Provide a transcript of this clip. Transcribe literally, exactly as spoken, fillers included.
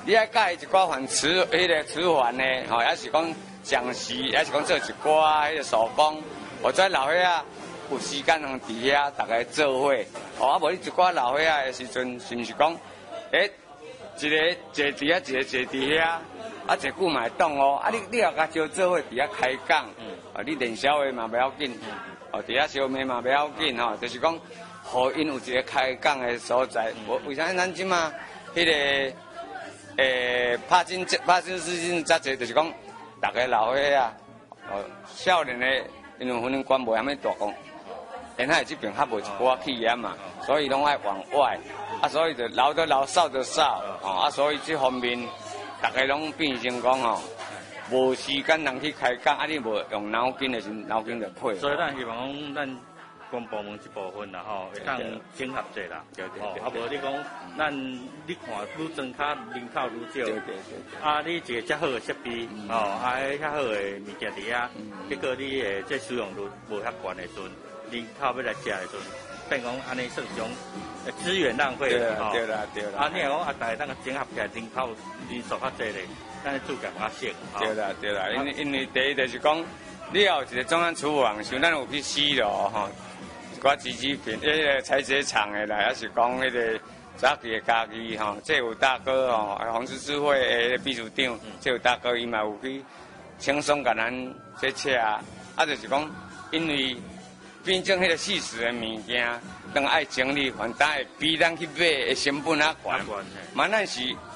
你爱教伊一寡番吃，迄个吃饭呢，吼，也是讲讲时，也是讲做一寡迄个手工，或者老岁仔有时间通伫遐大家做伙，哦，啊无你一寡老岁仔的时阵，是毋是讲，诶，一个坐伫遐，一个坐伫遐，啊，坐久嘛会懂哦，啊，你你也甲招做伙伫遐开讲，啊，你练小话嘛不要紧，哦，伫遐烧麦嘛不要紧吼，就是讲，互因有一个开讲的所在。我为啥咱即马迄个？诶，拍真拍真事情遮济，就是讲，大家老岁仔，哦，少年的因为婚姻观无遐么大讲，因海这边较无一寡气焰嘛，所以拢爱往外，啊，所以就老的老，少的少，哦，啊，所以这方面，大家拢变成讲哦，无时间人去开讲，啊，你无用脑筋的时，脑筋就配。 所以咱希望讲咱。公部门这部分啦吼，会当整合者啦，哦，啊无你讲，咱你看愈增加人口愈少，啊，你一个遮好的设备，哦，啊，迄较好的物件伫遐，结果你诶这使用率无遐悬的时阵，人口要来食的时阵，变讲安尼算一种资源浪费啦， 吼，对啦对啦， 啊，你若讲啊，大家当个整合起来，人口人数较济咧，咱做较较省， 对啦对啦，因为因为第一就是讲，你要有一个中央厨房，像咱有去西路吼。寡机器品，迄个采chế厂的啦，也是讲迄个早期的家己吼，这有大哥吼，红十字会的秘书长，这有大哥伊嘛有去轻松甲咱这车，啊，就是讲因为变种迄个细时的物件，当爱整理，反倒会比咱去买的成本啊悬，嘛咱是。